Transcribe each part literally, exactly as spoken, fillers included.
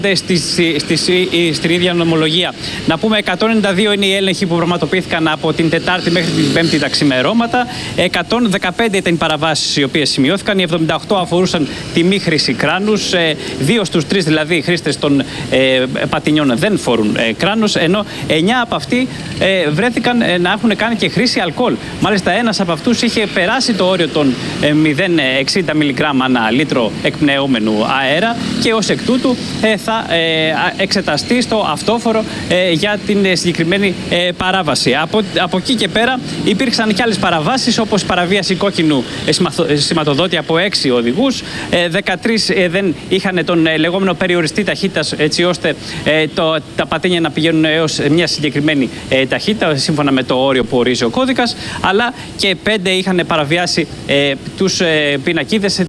Στις, στις, στην ίδια νομολογία. Να πούμε εκατόν ενενήντα δύο είναι οι έλεγχοι που πραγματοποιήθηκαν από την Τετάρτη μέχρι την Πέμπτη τα ξημερώματα. εκατόν δεκαπέντε ήταν οι παραβάσεις οι οποίες σημειώθηκαν. Οι εβδομήντα οκτώ αφορούσαν τη μη χρήση κράνους. Δύο στους τρεις δηλαδή οι χρήστες των ε, πατινιών δεν φορούν ε, κράνους. Ενώ εννιά από αυτοί ε, βρέθηκαν ε, να έχουν κάνει και χρήση αλκοόλ. Μάλιστα ένας από αυτούς είχε περάσει το όριο των ε, μηδέν κόμμα εξήντα μιλιγκράμμ ανά λίτρο εκπνεόμενου αέρα και ως εκ τούτου ε, θα θα εξεταστεί στο αυτόφορο για την συγκεκριμένη παράβαση. Από, από εκεί και πέρα υπήρξαν και άλλες παραβάσεις, όπως παραβίαση κόκκινου σηματοδότη από έξι οδηγούς. δεκατρείς δεν είχαν τον λεγόμενο περιοριστή ταχύτητας, έτσι ώστε το, τα πατίνια να πηγαίνουν έως μια συγκεκριμένη ταχύτητα σύμφωνα με το όριο που ορίζει ο κώδικας, αλλά και πέντε είχαν παραβιάσει τους πινακίδες.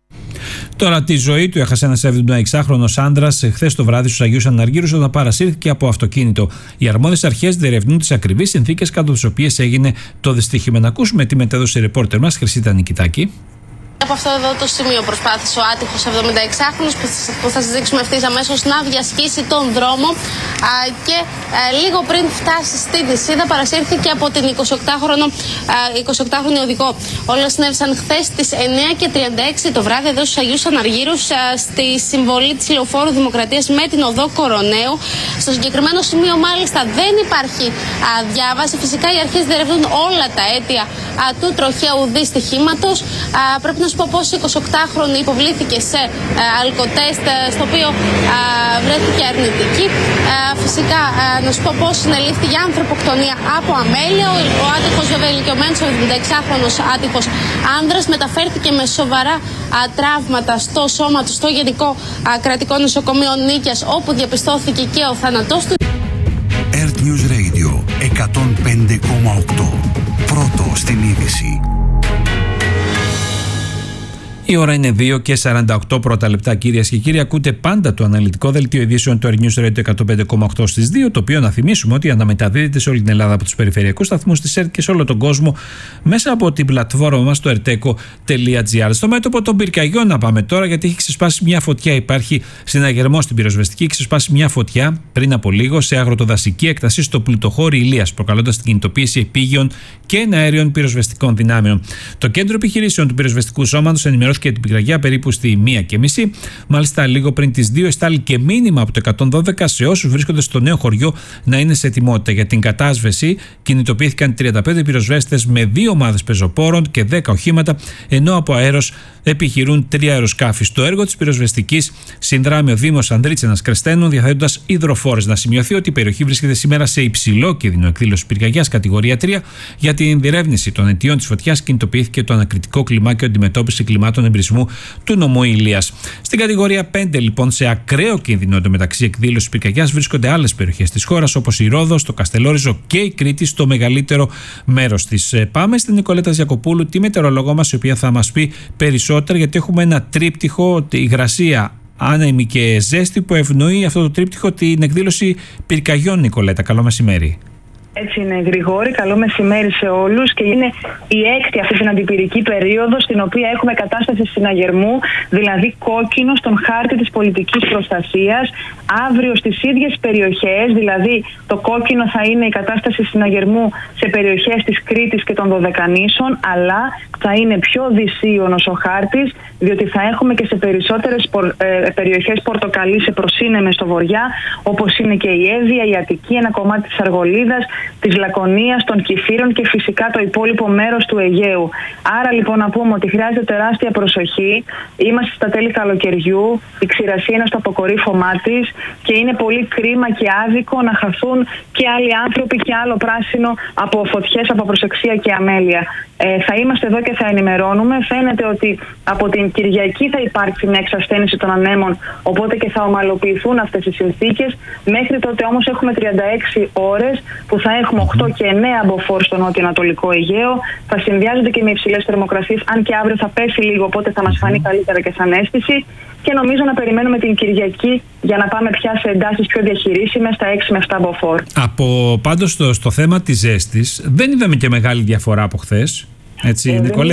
Τώρα τη ζωή του έχασε ένας εβδομήντα εξάχρονος άντρας χθες το βράδυ στους Αγίους Αναργύρους όταν παρασύρθηκε από αυτοκίνητο. Οι αρμόδιες αρχές διερευνούν τις ακριβείς συνθήκες κάτω τις οποίες έγινε το δυστύχημα. Να ακούσουμε τι μετέδωσε η ρεπόρτερ μας Χρυσίτα Νικητάκη. Από αυτό εδώ το σημείο προσπάθησε ο άτυχος εβδομηνταεξάχρονος που θα σας δείξουμε ευθύς αμέσως να διασχίσει τον δρόμο α, και α, λίγο πριν φτάσει στη Δυσσίδα παρασύρθηκε από την εικοσιοκτάχρονη οδηγό. Όλα συνέβησαν χθες στις εννιά και τριάντα έξι το βράδυ εδώ στους Αγίους Αναργύρους α, στη συμβολή της Λεωφόρου Δημοκρατίας με την οδό Κοροναίου. Στο συγκεκριμένο σημείο μάλιστα δεν υπάρχει α, διάβαση. Φυσικά οι αρχές διερευνούν όλα τα αίτια α, του τροχαίου δυστυχήματος. Πρέπει να σου πω πως η εικοσιοκτάχρονη υποβλήθηκε σε ε, αλκοτέστ, στο οποίο ε, βρέθηκε αρνητική. Ε, φυσικά ε, να σου πω πως συνελήφθη για ανθρωποκτονία από αμέλεια. Ο, ο άτυχος βέβαια ηλικιωμένος, ο εβδομηνταεξάχρονος άτυχος άνδρας, μεταφέρθηκε με σοβαρά α, τραύματα στο σώμα του στο Γενικό α, Κρατικό Νοσοκομείο Νίκαιας, όπου διαπιστώθηκε και ο θάνατός του. Earth News Radio εκατόν πέντε κόμμα οκτώ. Πρώτο στην είδηση. Η ώρα είναι δύο και σαράντα οκτώ πρώτα λεπτά, κυρίες και κύριοι. Ακούτε πάντα το αναλυτικό δελτίο ειδήσεων του Earth News Radio εκατόν πέντε κόμμα οκτώ στις δύο, το οποίο να θυμίσουμε ότι αναμεταδίδεται σε όλη την Ελλάδα από τους περιφερειακούς σταθμούς της ΕΡΤ και σε όλο τον κόσμο μέσα από την πλατφόρμα μας το ερτέκο τελεία τζι άρ. Στο μέτωπο των πυρκαγιών να πάμε τώρα, γιατί έχει ξεσπάσει μια φωτιά. Υπάρχει συναγερμό στην πυροσβεστική, έχει ξεσπάσει μια φωτιά πριν από λίγο σε αγροτοδασική έκταση στο πλουτοχώρι Ηλίας, προκαλώντας την κινητοποίηση επίγειων και εναέριων πυροσβεστικών δυνάμεων. Το κέντρο επιχειρήσεων του πυροσβεστικού σώματος ενημερώθηκε και την πυρκαγιά περίπου στη μία και μισή. Μάλιστα, λίγο πριν τις δύο εστάλει και μήνυμα από το εκατόν δώδεκα σε όσους βρίσκονται στο νέο χωριό να είναι σε ετοιμότητα. Για την κατάσβεση κινητοποιήθηκαν τριάντα πέντε πυροσβέστες με δύο ομάδες πεζοπόρων και δέκα οχήματα, ενώ από αέρος επιχειρούν τρία αεροσκάφη. Στο έργο της πυροσβεστικής συνδράμει ο Δήμος Ανδρίτσενας Κρεστένων, διαθέτοντας υδροφόρες. Να σημειωθεί ότι η περιοχή βρίσκεται σήμερα σε υψηλό κίνδυνο εκδήλωση πυρκαγιάς κατηγορία τρία. Για την διερεύνηση των αιτιών της φωτιάς κινητοποιήθηκε το ανακριτικό κλιμάκιο αντιμετώπιση κλιμάτων εμπρισμού του νομού Ηλίας. Στην κατηγορία πέντε, λοιπόν, σε ακραίο κίνδυνο εντωμεταξύ εκδήλωση πυρκαγιάς βρίσκονται άλλες περιοχές της χώρας, όπως η Ρόδος, το Καστελόριζο και η Κρήτη, στο μεγαλύτερο μέρος της. Πάμε στην Νικολέτα Ζιακοπούλου, τη μετεωρολόγο μας, η οποία θα μας πει περισσότερα, γιατί έχουμε ένα τρίπτυχο, υγρασία, άνεμη και ζέστη, που ευνοεί αυτό το τρίπτυχο την εκδήλωση πυρκαγιών. Νικολέτα, καλό μεσημέρι. Έτσι είναι, Γρηγόρη. Καλό μεσημέρι σε όλους. Και είναι η έκτη αυτή την αντιπυρική περίοδο, στην οποία έχουμε κατάσταση συναγερμού, δηλαδή κόκκινο στον χάρτη της πολιτικής προστασίας. Αύριο στις ίδιες περιοχές, δηλαδή το κόκκινο θα είναι η κατάσταση συναγερμού σε περιοχές της Κρήτης και των Δωδεκανήσων, αλλά θα είναι πιο δυσίωνος ο χάρτης, διότι θα έχουμε και σε περισσότερες ε, περιοχές πορτοκαλί σε προσύνεμες στο βοριά, όπως είναι και η Εύβοια, η Αττική, ένα κομμάτι της Αργολίδας, της Λακωνίας, των Κηφύρων και φυσικά το υπόλοιπο μέρος του Αιγαίου. Άρα λοιπόν να πούμε ότι χρειάζεται τεράστια προσοχή. Είμαστε στα τέλη καλοκαιριού, η ξηρασία είναι στο αποκορύφωμά της και είναι πολύ κρίμα και άδικο να χαθούν και άλλοι άνθρωποι και άλλο πράσινο από φωτιές, από προσεξία και αμέλεια. Ε, θα είμαστε εδώ και θα ενημερώνουμε. Φαίνεται ότι από την Κυριακή θα υπάρξει μια εξασθένιση των ανέμων, οπότε και θα ομαλοποιηθούν αυτές οι συνθήκες. Μέχρι τότε όμως έχουμε τριάντα έξι ώρες που θα έχουμε οκτώ και εννέα μποφόρ στο νότιο-ανατολικό Αιγαίο. Θα συνδυάζονται και με υψηλές θερμοκρασίες, αν και αύριο θα πέσει λίγο, οπότε θα μας φανεί καλύτερα και σαν αίσθηση. Και νομίζω να περιμένουμε την Κυριακή για να πάμε πια σε εντάσεις πιο διαχειρίσιμες στα έξι με επτά μποφόρ. Από πάντως στο, στο θέμα της ζέστης δεν είδαμε και μεγάλη διαφορά από χθες. Έτσι, ε, Νικολέτα.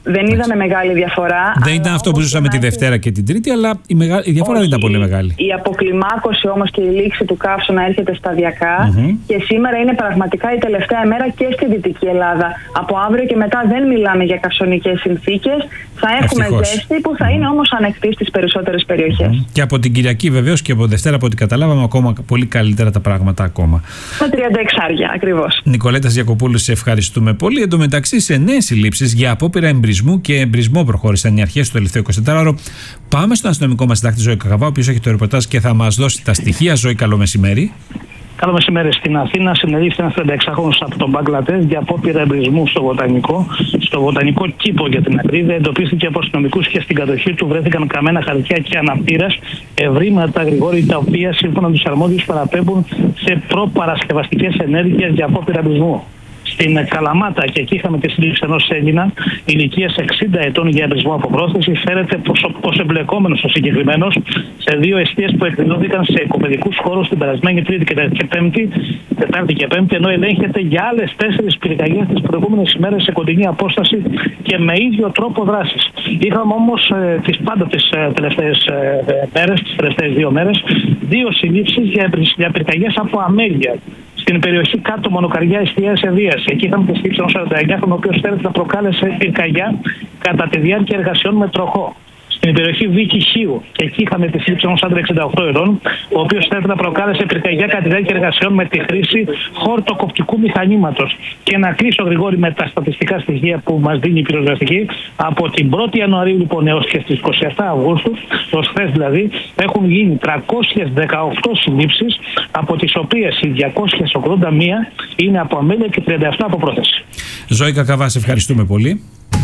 Δεν είδαμε μεγάλη διαφορά. Δεν ήταν αυτό που ζούσαμε τη Δευτέρα και την Τρίτη, αλλά η, μεγα... η διαφορά όχι, δεν ήταν πολύ μεγάλη. Η αποκλιμάκωση όμως και η λήξη του καύσωνα έρχεται σταδιακά mm-hmm. και σήμερα είναι πραγματικά η τελευταία μέρα και στη Δυτική Ελλάδα. Από αύριο και μετά δεν μιλάμε για καυσωνικές συνθήκες. Θα έχουμε Ευτυχώς. ζέστη που θα είναι όμως ανεκτή στις περισσότερες περιοχές. Mm-hmm. Και από την Κυριακή βεβαίως και από Δευτέρα, από ό,τι καταλάβαμε, ακόμα πολύ καλύτερα τα πράγματα ακόμα. Με τριάντα έξι ακριβώς. Νικολέτα Γιακοπούλου, σε ευχαριστούμε πολύ. Εν τω μεταξύ, σε νέες συλλήψεις για απόπειρα εμπρισμού και εμπρισμό προχώρησαν οι αρχές στο τελευταίο εικοσιτετράωρο. Πάμε στον αστυνομικό μας συντάκτη Ζώη Κακαβά, ο οποίος έχει το ρεπορτάζ και θα μας δώσει τα στοιχεία. Ζώη, καλό μεσημέρι. Καλό μεσημέρι. Στην Αθήνα συνελήφθη ένας τριανταεξάχρονος από τον Μπαγκλαντές για απόπειρα εμπρισμού στο βοτανικό. Στο βοτανικό κήπο, για την ακρίβεια, εντοπίστηκε από αστυνομικούς και στην κατοχή του βρέθηκαν καμένα χαρτιά και αναπτήρας, ευρήματα, Γρηγόρη, τα οποία σύμφωνα με τους αρμόδιους παραπέμπουν σε προπαρασκευαστικές ενέργειες για απόπειρα εμπρισμού. Στην Καλαμάτα, και εκεί είχαμε τη σύλληψη ενός Έλληνα ηλικίας εξήντα ετών για εμπρισμό από πρόσθεση, φέρεται πως εμπλεκόμενος ο συγκεκριμένος σε δύο εστίες που εκδηλώθηκαν σε οικοπαιδικούς χώρους την περασμένη Τρίτη και Πέμπτη, Τετάρτη και Πέμπτη, ενώ ελέγχεται για άλλες τέσσερις πυρκαγιές τις προηγούμενες ημέρες σε κοντινή απόσταση και με ίδιο τρόπο δράσης. Είχαμε όμως ε, τις πάντα τις ε, τελευταίες ε, μέρες, τις τελευταίες δύο μέρες, δύο συλλήψεις για, για πυρκαγιές από αμέλεια. Στην περιοχή κάτω Μονοκαριά, εστιαία Ευβίας. Εκεί είχαμε τη σύλληψη ενός σαρανταεννιάχρονου, ο οποίος φέρεται να προκάλεσε πυρκαγιά κατά τη διάρκεια εργασιών με τροχό. Στην περιοχή Βίκη Χίου, και εκεί είχαμε τη σύλληψη ενός άντρα εξήντα οκτώ ετών, ο οποίος φέρεται να προκάλεσε πυρκαγιά κατά τη διάρκεια εργασιών με τη χρήση χορτοκοπτικού μηχανήματος. Και να κλείσω, Γρηγόρη, με τα στατιστικά στοιχεία που μας δίνει η πυροσβεστική. Από την πρώτη Ιανουαρίου λοιπόν έως και στις είκοσι επτά Αυγούστου, ως χθες δηλαδή, έχουν γίνει τριακόσιες δεκαοκτώ συλλήψεις, από τις οποίες οι διακόσιες ογδόντα μία είναι από αμέλεια και τριάντα επτά από πρόθεση. Ζώη Κακαβά, σε ευχαριστούμε πολύ.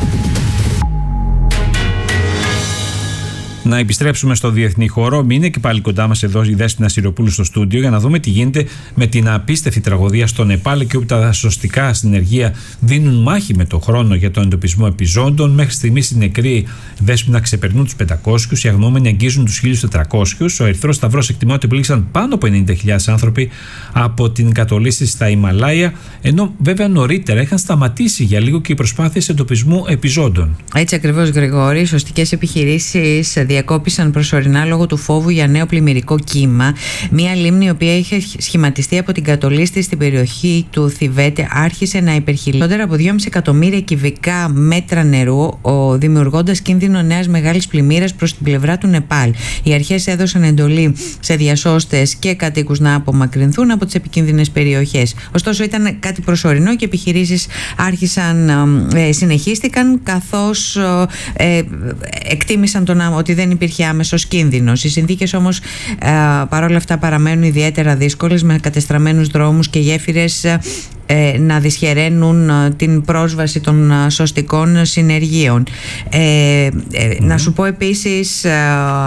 Να επιστρέψουμε στο διεθνή χώρο. Μείνε και πάλι κοντά μας εδώ η Δέσποινα Σιροπούλου στο στούντιο για να δούμε τι γίνεται με την απίστευτη τραγωδία στο Νεπάλ, και όπου τα σωστικά συνεργεία δίνουν μάχη με τον χρόνο για τον εντοπισμό επιζώντων. Μέχρι στιγμής οι νεκροί, Δέσποινα, ξεπερνούν τους πεντακόσιους, οι αγνοούμενοι αγγίζουν τους χίλιους τετρακόσιους. Ο Ερυθρός Σταυρός εκτιμά ότι πλήγησαν πάνω από ενενήντα χιλιάδες άνθρωποι από την κατολίσθηση στα Ιμαλάια, ενώ βέβαια νωρίτερα είχαν σταματήσει για λίγο και οι προσπάθειες εντοπισμού επιζώντων. Έτσι ακριβώς, Γρηγόρη. Οι σωστικές επιχειρήσεις διακόπησαν προσωρινά λόγω του φόβου για νέο πλημμυρικό κύμα. Μία λίμνη, η οποία είχε σχηματιστεί από την κατολίσθηση στην περιοχή του Θιβέτ, άρχισε να υπερχειλεί λιγότερα από δυόμισι εκατομμύρια κυβικά μέτρα νερού, δημιουργώντας κίνδυνο νέας μεγάλης πλημμύρας προς την πλευρά του Νεπάλ. Οι αρχές έδωσαν εντολή σε διασώστες και κατοίκους να απομακρυνθούν από τις επικίνδυνες περιοχές. Ωστόσο, ήταν κάτι προσωρινό και οι επιχειρήσεις άρχισαν, ε, συνεχίστηκαν, καθώς ε, εκτίμησαν τον, ότι δεν υπήρχε άμεσος κίνδυνος. Οι συνθήκες όμως ε, παρόλα αυτά παραμένουν ιδιαίτερα δύσκολες, με κατεστραμμένους δρόμους και γέφυρες ε, να δυσχεραίνουν ε, την πρόσβαση των ε, σωστικών συνεργείων. Ε, ε, mm-hmm. Να σου πω επίσης ε,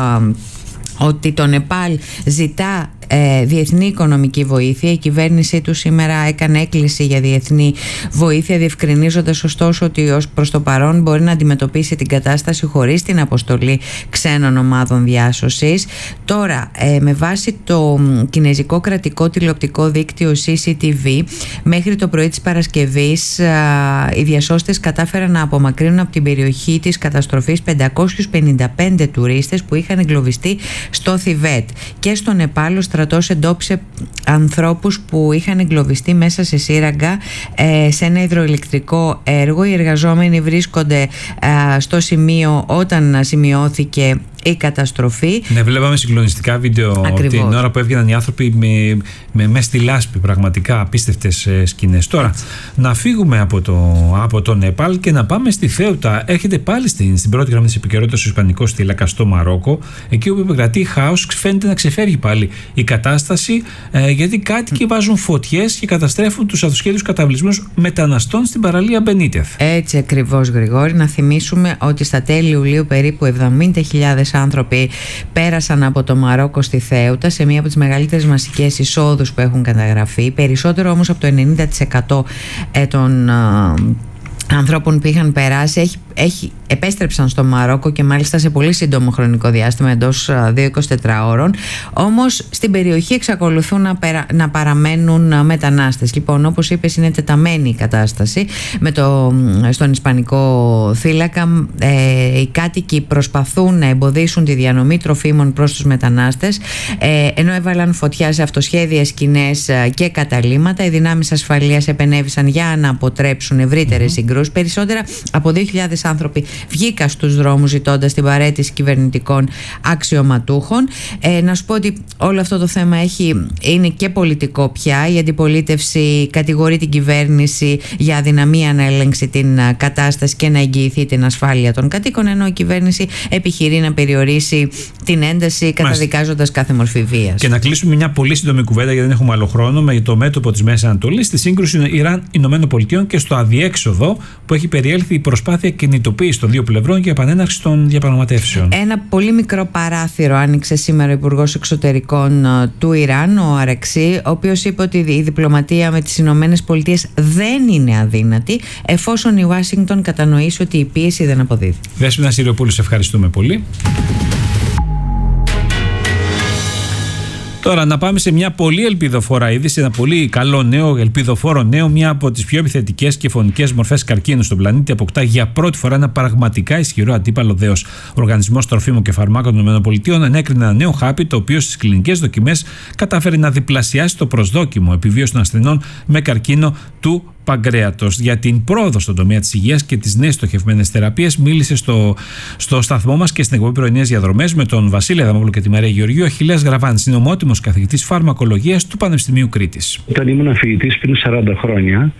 ότι το Νεπάλ ζητά ε, διεθνή οικονομική βοήθεια. Η κυβέρνησή του σήμερα έκανε έκκληση για διεθνή βοήθεια, διευκρινίζοντας ωστόσο ότι ως προς το παρόν μπορεί να αντιμετωπίσει την κατάσταση χωρίς την αποστολή ξένων ομάδων διάσωσης. Τώρα, ε, με βάση το κινεζικό κρατικό τηλεοπτικό δίκτυο σι σι τι βι, μέχρι το πρωί της Παρασκευής ε, οι διασώστες κατάφεραν να απομακρύνουν από την περιοχή της καταστροφής πεντακόσιους πενήντα πέντε τουρίστες που είχαν εγκλωβιστεί στο Θιβέτ. Και στο Νεπάλ ο στρατός εντόπισε ανθρώπους που είχαν εγκλωβιστεί μέσα σε σύραγγα ε, σε ένα υδροηλεκτρικό έργο. Οι εργαζόμενοι βρίσκονται ε, στο σημείο όταν σημειώθηκε η καταστροφή. Ναι, βλέπαμε συγκλονιστικά βίντεο. Ακριβώς. Την ώρα που έβγαιναν οι άνθρωποι με, με, με στη λάσπη, πραγματικά απίστευτες ε, σκηνές. Τώρα, έτσι, να φύγουμε από το, από το Νεπάλ και να πάμε στη Θέουτα. Έρχεται πάλι στην, στην πρώτη γραμμή της επικαιρότητας ο Ισπανικός στήλακας στο Μαρόκο, εκεί όπου επικρατεί χάος. Φαίνεται να ξεφεύγει πάλι η κατάσταση, ε, γιατί κάτοικοι βάζουν φωτιές και καταστρέφουν τους αυτοσχέδιους καταβλισμούς μεταναστών στην παραλία Μπενίτεθ. Έτσι ακριβώς, Γρηγόρη. Να θυμίσουμε ότι στα τέλη Ιουλίου περίπου εβδομήντα χιλιάδες άνθρωποι πέρασαν από το Μαρόκο στη Θέουτα, σε μία από τις μεγαλύτερες μασικές εισόδους που έχουν καταγραφεί. Περισσότερο όμως από το ενενήντα τοις εκατό των ανθρώπων που είχαν περάσει έχει έχει, επέστρεψαν στο Μαρόκο και μάλιστα σε πολύ σύντομο χρονικό διάστημα, εντός δύο εικοσιτετράωρων. Όμως στην περιοχή εξακολουθούν να, περα, να παραμένουν μετανάστες. Λοιπόν, όπως είπες, είναι τεταμένη η κατάσταση με το, στον Ισπανικό θύλακα. Ε, οι κάτοικοι προσπαθούν να εμποδίσουν τη διανομή τροφίμων προς τους μετανάστες, ε, ενώ έβαλαν φωτιά σε αυτοσχέδιες σκηνές και καταλύματα. Οι δυνάμεις ασφαλείας επενέβησαν για να αποτρέψουν ευρύτερες συγκρούσεις. Περισσότερα από δύο χιλιάδες άνθρωποι βγήκαν στους δρόμους ζητώντας την παραίτηση κυβερνητικών αξιωματούχων. Ε, να σου πω ότι όλο αυτό το θέμα έχει, είναι και πολιτικό πια. Η αντιπολίτευση κατηγορεί την κυβέρνηση για αδυναμία να ελέγξει την κατάσταση και να εγγυηθεί την ασφάλεια των κατοίκων, ενώ η κυβέρνηση επιχειρεί να περιορίσει την ένταση καταδικάζοντας κάθε μορφή βίας. Και να κλείσουμε μια πολύ σύντομη κουβέντα, γιατί δεν έχουμε άλλο χρόνο, με το μέτωπο της Μέσης Ανατολής, στη σύγκρουση Ιράν-Ηνωμένων Πολιτειών και στο αδιέξοδο που έχει περιέλθει η προσπάθεια κινητοποίηση των δύο πλευρών για επανέναρξη των διαπραγματεύσεων. Ένα πολύ μικρό παράθυρο άνοιξε σήμερα ο Υπουργός Εξωτερικών του Ιράν, ο Αραξί, ο οποίος είπε ότι η διπλωματία με τις Ηνωμένες Πολιτείες δεν είναι αδύνατη, εφόσον η Ουάσιγκτον κατανοήσει ότι η πίεση δεν αποδίδει. Δέσποινα Συριοπούλου, σε ευχαριστούμε πολύ. Τώρα να πάμε σε μια πολύ ελπιδοφόρα είδηση, ένα πολύ καλό νέο, ελπιδοφόρο νέο. Μια από τις πιο επιθετικές και φωνικές μορφές καρκίνου στον πλανήτη αποκτά για πρώτη φορά ένα πραγματικά ισχυρό αντίπαλο δέος. Ο Οργανισμός Τροφίμων και Φαρμάκων των ΗΠΑ ενέκρινε ένα νέο χάπι, το οποίο στις κλινικές δοκιμές κατάφερε να διπλασιάσει το προσδόκιμο επιβίωση των ασθενών με καρκίνο του παγκρέατος. Για την πρόοδο στον τομέα της υγείας και τις νέες στοχευμένες θεραπείες μίλησε στο, στο σταθμό μας και στην εκπομπή Πρωινές Διαδρομές με τον Βασίλη Αδαμόπουλο και τη Μαρία Γεωργίου. Ο Αχιλλέας Γραβάνης είναι ομότιμος καθηγητής φαρμακολογίας του Πανεπιστημίου Κρήτης. Όταν ήμουν φοιτητής πριν σαράντα χρόνια,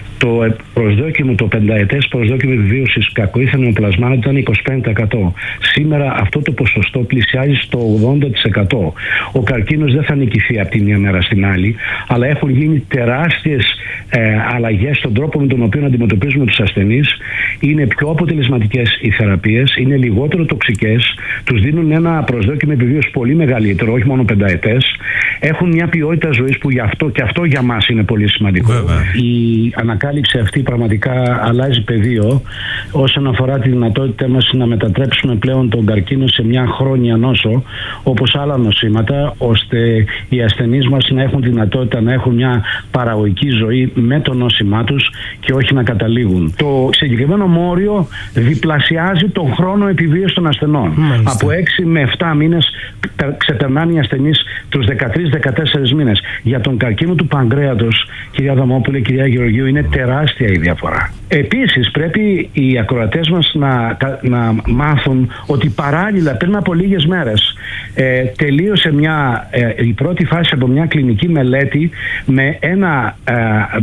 το προσδόκιμο, το πενταετές προσδόκιμο επιβίωσης κακοήθων νεοπλασμάτων ήταν είκοσι πέντε τοις εκατό. Σήμερα αυτό το ποσοστό πλησιάζει στο ογδόντα τοις εκατό. Ο καρκίνος δεν θα νικηθεί από τη μια μέρα στην άλλη, αλλά έχουν γίνει τεράστιες ε, αλλαγές στον τρόπο με τον οποίο αντιμετωπίζουμε τους ασθενείς. Είναι πιο αποτελεσματικές οι θεραπείες, είναι λιγότερο τοξικές, τους δίνουν ένα προσδόκιμο επιβίωσης πολύ μεγαλύτερο, όχι μόνο πενταετές. Έχουν μια ποιότητα ζωής που γι' αυτό και αυτό για μας είναι πολύ σημαντικό. Βέβαια. Η ανακάλυψη αυτή πραγματικά αλλάζει πεδίο όσον αφορά τη δυνατότητά μας να μετατρέψουμε πλέον τον καρκίνο σε μια χρόνια νόσο, όπως άλλα νοσήματα, ώστε οι ασθενείς μας να έχουν τη δυνατότητα να έχουν μια παραγωγική ζωή με το νόσημά τους και όχι να καταλήγουν. Το συγκεκριμένο μόριο διπλασιάζει τον χρόνο επιβίωσης των ασθενών. Μάλιστα. Από έξι με επτά μήνες ξεπερνάνε οι ασθενείς τους δεκατρείς με δεκατέσσερις μήνες. Για τον καρκίνο του παγκρέατος, κυρία Αδαμόπουλε, κυρία Γεωργίου, είναι τεράστια η διαφορά. Επίσης, πρέπει οι ακροατές μας να, να μάθουν ότι παράλληλα πριν από λίγες μέρες ε, τελείωσε μια, ε, η πρώτη φάση από μια κλινική μελέτη με ένα ε,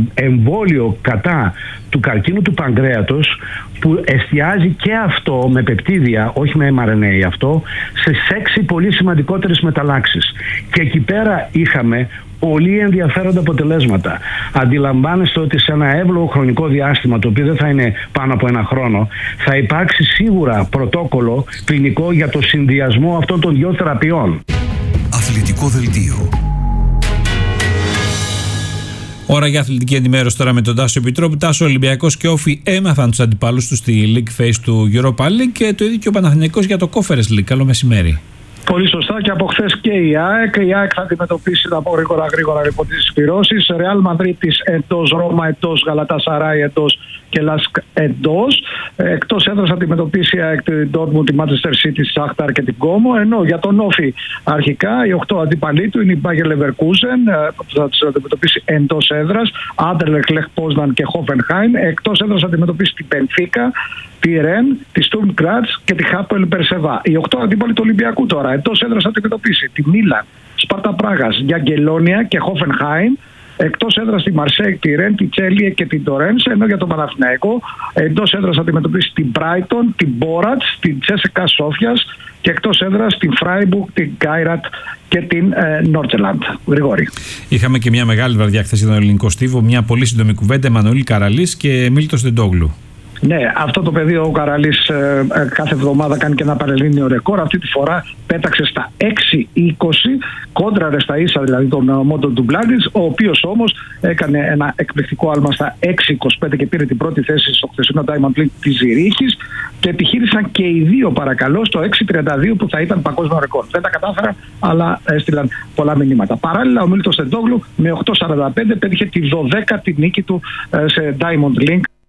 εμβόλιο κατά του καρκίνου του παγκρέατος που εστιάζει και αυτό με πεπτίδια, όχι με εμ αρ εν έι αυτό, σε έξι πολύ σημαντικότερες μεταλλάξεις. Και εκεί πέρα είχαμε πολύ ενδιαφέροντα αποτελέσματα. Αντιλαμβάνεστε ότι σε ένα εύλογο χρονικό διάστημα, το οποίο δεν θα είναι πάνω από ένα χρόνο, θα υπάρξει σίγουρα πρωτόκολλο κλινικό για το συνδυασμό αυτών των δύο θεραπείων. Αθλητικό δελτίο. Ώρα για αθλητική ενημέρωση τώρα με τον Τάσο Επιτρόπου. Τάσο, Ολυμπιακός και Όφη έμαθαν τους αντιπάλους τους στη League Phase του Europa League και το ίδιο και ο Παναθηναϊκός για το Conference League. Καλό μεσημέρι. Πολύ σωστά, και από χθες και η ΑΕΚ. Η ΑΕΚ θα αντιμετωπίσει, θα πω γρήγορα γρήγορα λοιπόν τις συσπηρώσεις. Ρεάλ Μαδρίτης εντός, Ρώμα εντός, Γαλατασαράι εντός και Λάσκ εντός. Εκτός έδρας θα αντιμετωπίσει η ΑΕΚ την Dortmund, τη Manchester City, τη Σάχταρ και την Κόμο. Ενώ για τον Όφη αρχικά οι οκτώ αντίπαλοι του είναι η Bayer Leverkusen που θα τις αντιμετωπίσει εντός έδρας, Anderlecht, Lech Poznan και Hoffenheim. Εκτός έδρας θα αντιμετωπίσει την Benfica, τη Ρεν, τη Sturm Graz και τη Hapoel Beersheva. Οι οκτώ αντίπαλοι του Ολυμπιακού τώρα εντός έδρας θα αντιμετωπίσει τη Μίλαν, Σπάρτα Πράγας, Γιαγκελόνια και Hoffenheim. Εκτός έδρας τη Μαρσέικ, τη Ρεν, τη Τσέλιε και την Τορένσε. Ενώ για τον Παναθηναϊκό εντός έδρας θα αντιμετωπίσει την Brighton, την Μπόρατς, την Τσέσεκα Σόφιας και εκτός έδρας την Φράιμπουργκ, την Γκάιρατ και την Νόρτσελαντ. Γρηγόρη. Είχαμε και μια μεγάλη βραδιά χθες για τον ελληνικό στίβο. Μια πολύ σύντομη κουβέντα. Εμμανουήλ Καραλής και Μίλτος Τεντόγλου. Ναι, αυτό το παιδί ο Καραλής ε, ε, κάθε εβδομάδα κάνει και ένα πανελλήνιο ρεκόρ. Αυτή τη φορά πέταξε στα έξι είκοσι, κόντραρε στα ίσα δηλαδή τον Μόντο Ντουμπλάντης, ο οποίος όμως έκανε ένα εκπληκτικό άλμα στα έξι είκοσι πέντε και πήρε την πρώτη θέση στο χθεσινό Diamond League της Ζηρίχης, και επιχείρησαν και οι δύο παρακαλώ στο έξι τριάντα δύο που θα ήταν παγκόσμιο ρεκόρ. Δεν τα κατάφερα, αλλά έστειλαν πολλά μηνύματα. Παράλληλα, ο Μίλτος Τεντόγλου με οκτώ σαράντα πέντε πέτυχε τη δωδέκατη νίκη του σε Diamond League.